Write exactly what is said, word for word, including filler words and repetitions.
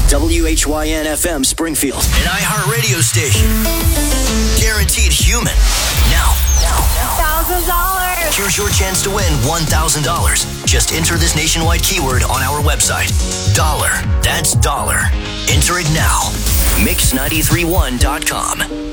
W H Y N F M Springfield. An iHeartRadio station. Guaranteed human. Now. Now. Now. one thousand dollars. Here's your chance to win one thousand dollars. Just enter this nationwide keyword on our website. Dollar. That's dollar. Enter it now. mix nine three one dot com.